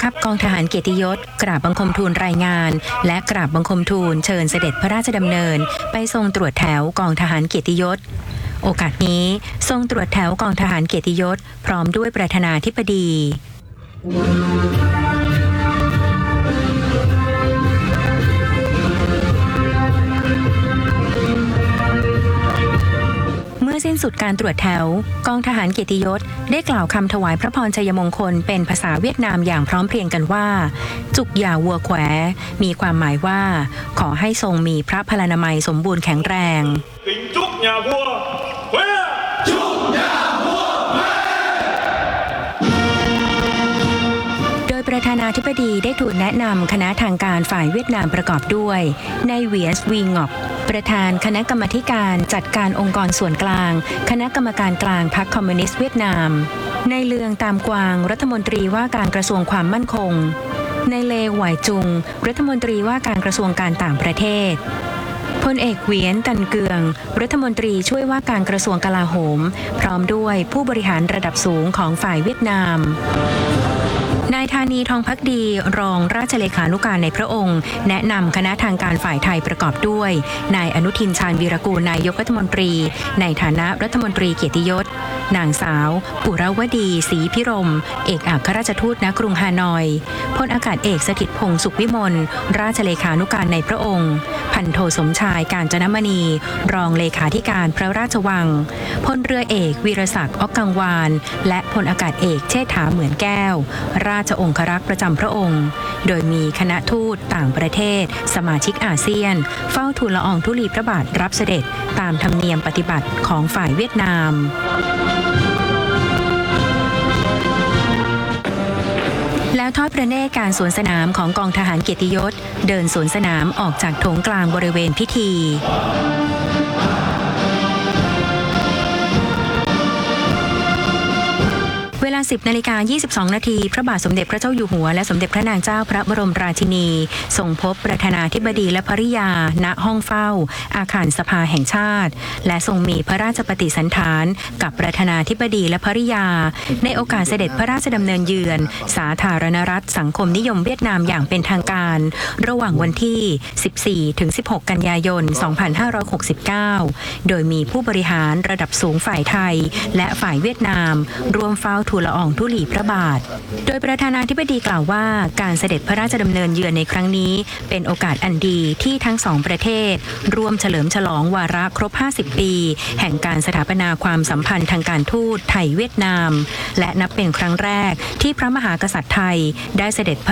ทัพกองทหารเกียรติยศกราบบังคมทูลรายงานและกราบบังคมทูลเชิญเสด็จพระราชดำเนินไปทรงตรวจแถวกองทหารเกียรติยศโอกาสนี้ทรงตรวจแถวกองทหารเกียรติยศพร้อมด้วยประธานาธิบดีเมื่อสิ้นสุดการตรวจแถวกองทหารเกียรติยศได้กล่าวคำถวายพระพรชัยมงคลเป็นภาษาเวียดนามอย่างพร้อมเพรียงกันว่าจุกยาวัวแขวมีความหมายว่าขอให้ทรงมีพระพลานามัยสมบูรณ์แข็งแรงจุกยาวัวแขวจุกยาวัวแขวโดยประธานาธิบดีได้ถูกแนะนำคณะทางการฝ่ายเวียดนามประกอบด้วยนายเวียสวีงอกประธานคณะกรรมาการจัดการองค์กรส่วนกลางคณะกรรมการกลางพรรคคอมมิวนิสต์เวียดนามนายเลืองตามกวางรัฐมนตรีว่าการกระทรวงความมั่นคงนายเลหวายจุงรัฐมนตรีว่าการกระทรวงการต่างประเทศพลเอกเหวียนตันเกืองรัฐมนตรีช่วยว่าการกระทรวงกลาโหมพร้อมด้วยผู้บริหารระดับสูงของฝ่ายเวียดนามนายธานีทองภักดีรองราชเลขานุการในพระองค์แนะนำคณะทางการฝ่ายไทยประกอบด้วยนายอนุทินชาญวีรกูลนายกรัฐมนตรีในฐานะรัฐมนตรีเกียรติยศนางสาวปุรวดีศรีพิรมเอกอัครราชทูตณกรุงฮานอยพลอากาศเอกสถิตพงษ์สุขวิมลราชเลขานุการในพระองค์พันโทสมชายกาญจนมณีรองเลขาธิการพระราชวังพลเรือเอกวีรศักดิ์อ๊อกกังวานและพลอากาศเอกเชษฐาเหมือนแก้วราชองครักษ์ประจำพระองค์โดยมีคณะทูตต่างประเทศสมาชิกอาเซียนเฝ้าทูลละอองธุลีพระบาทรับเสด็จตามธรรมเนียมปฏิบัติของฝ่ายเวียดนามแล้วทอดพระเนตรการสวนสนามของกองทหารเกียรติยศเดินสวนสนามออกจากโถงกลางบริเวณพิธีเวลา 10:22 น.พระบาทสมเด็จพระเจ้าอยู่หัวและสมเด็จพระนางเจ้าพระบรมราชินีทรงพบประธานาธิบดีและภริยาณห้องเฝ้าอาคารสภาแห่งชาติและทรงมีพระราชปฏิสันถานกับประธานาธิบดีและภริยาในโอกาสเสด็จพระราชดำเนินเยือนสาธารณรัฐสังคมนิยมเวียดนามอย่างเป็นทางการระหว่างวันที่ 14-16 กันยายน 2569 โดยมีผู้บริหารระดับสูงฝ่ายไทยและฝ่ายเวียดนามร่วมเฝ้าทูลละอองธุลีพระบาทโดยประธานาธิบดีกล่าวว่าการเสด็จพระราชดำเนินเยือนในครั้งนี้เป็นโอกาสอันดีที่ทั้งสองประเทศร่วมเฉลิมฉลองวาระครบ 50 ปีแห่งการสถาปนาความสัมพันธ์ทางการทูตไทยเวียดนามและนับเป็นครั้งแรกที่พระมหากษัตริย์ไทยได้เสด็จพระ